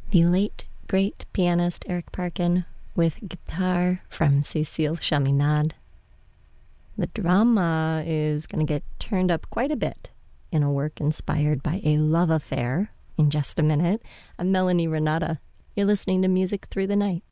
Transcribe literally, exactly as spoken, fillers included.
The late, great pianist Eric Parkin with guitar from Cécile Chaminade. The drama is going to get turned up quite a bit in a work inspired by a love affair in just a minute. I'm Melanie Renata. You're listening to Music Through the Night.